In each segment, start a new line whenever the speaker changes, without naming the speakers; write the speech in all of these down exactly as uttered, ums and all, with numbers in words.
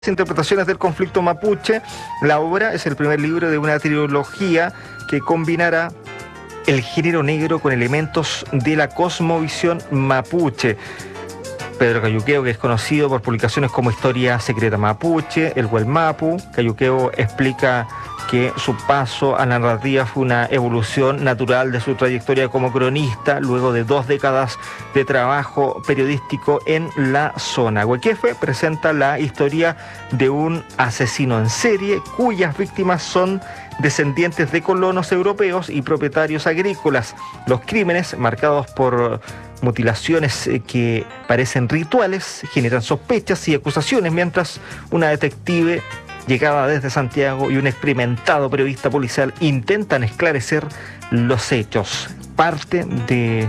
Interpretaciones del conflicto mapuche. La obra es el primer libro de una trilogía que combinará el género negro con elementos de la cosmovisión mapuche. Pedro Cayuqueo, que es conocido por publicaciones como Historia Secreta Mapuche, El Huelmapu. Cayuqueo explica que su paso a la narrativa fue una evolución natural de su trayectoria como cronista, luego de dos décadas de trabajo periodístico en la zona. Huequefe presenta la historia de un asesino en serie cuyas víctimas son descendientes de colonos europeos y propietarios agrícolas. Los crímenes, marcados por mutilaciones que parecen rituales, generan sospechas y acusaciones, mientras una detective llegada desde Santiago y un experimentado periodista policial intentan esclarecer los hechos. Parte de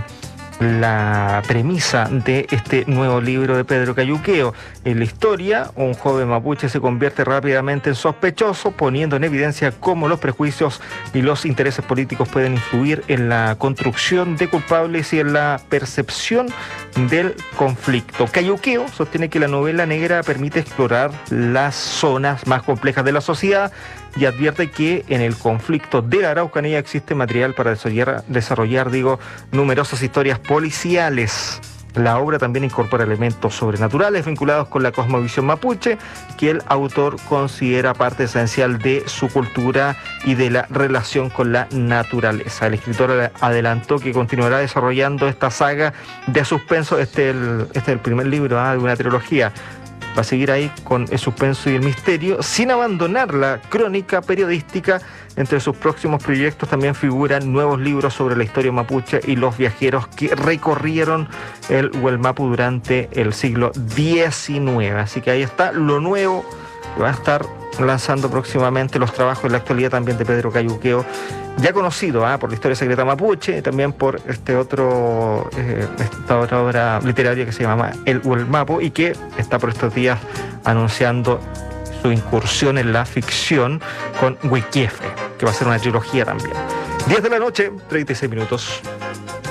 la premisa de este nuevo libro de Pedro Cayuqueo. En la historia, un joven mapuche se convierte rápidamente en sospechoso, poniendo en evidencia cómo los prejuicios y los intereses políticos pueden influir en la construcción de culpables y en la percepción del conflicto. Cayuqueo sostiene que la novela negra permite explorar las zonas más complejas de la sociedad y advierte que en el conflicto de la Araucanía existe material para desarrollar, desarrollar digo, numerosas historias policiales. La obra también incorpora elementos sobrenaturales vinculados con la cosmovisión mapuche, que el autor considera parte esencial de su cultura y de la relación con la naturaleza. El escritor adelantó que continuará desarrollando esta saga de suspenso. Este es el, este es el primer libro ¿eh? de una trilogía. Va a seguir ahí con el suspenso y el misterio, sin abandonar la crónica periodística. Entre sus próximos proyectos también figuran nuevos libros sobre la historia mapuche y los viajeros que recorrieron el Huelmapu durante el siglo diecinueve. Así que ahí está lo nuevo que va a estar lanzando próximamente, los trabajos en la actualidad también de Pedro Cayuqueo, ya conocido ¿eh? por la Historia Secreta Mapuche, y también por este otro eh, esta otra obra literaria que se llama El Huelmapu y que está por estos días anunciando su incursión en la ficción con Huequefe, que va a ser una trilogía también. diez de la noche, treinta y seis minutos.